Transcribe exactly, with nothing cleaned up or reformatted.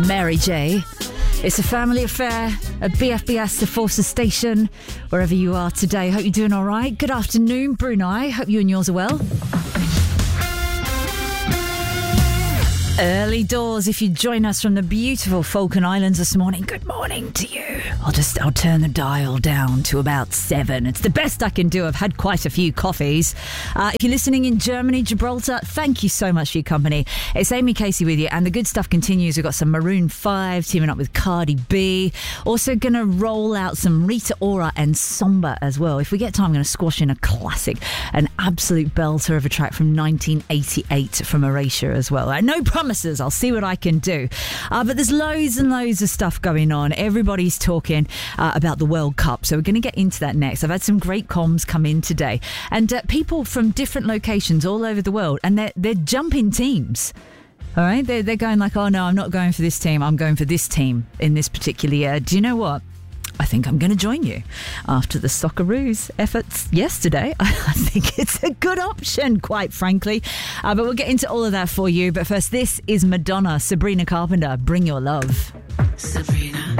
Mary J. It's a family affair at B F B S, the Forces Station, wherever you are today. Hope you're doing all right. Good afternoon, Brunei. Hope you and yours are well. Early doors, if you join us from the beautiful Falkland Islands this morning, good morning to you. I'll just, I'll turn the dial down to about seven. It's the best I can do. I've had quite a few coffees. Uh, if you're listening in Germany, Gibraltar, thank you so much for your company. It's Amy Casey with you, and the good stuff continues. We've got some Maroon five teaming up with Cardi B. Also going to roll out some Rita Ora and Somber as well. If we get time, I'm going to squash in a classic, an absolute belter of a track from nineteen eighty-eight from Erasure as well. Uh, no promises. I'll see what I can do. Uh, but there's loads and loads of stuff going on. Everybody's talking uh, about the World Cup. So we're going to get into that next. I've had some great comms come in today. And uh, people from different locations all over the world. And they're, they're jumping teams. All right? They're, they're going like, oh, no, I'm not going for this team. I'm going for this team in this particular year. Do you know what? I think I'm going to join you after the Socceroos efforts yesterday. I think it's a good option, quite frankly. Uh, but we'll get into all of that for you. But first, this is Madonna, Sabrina Carpenter, Bring Your Love. Sabrina.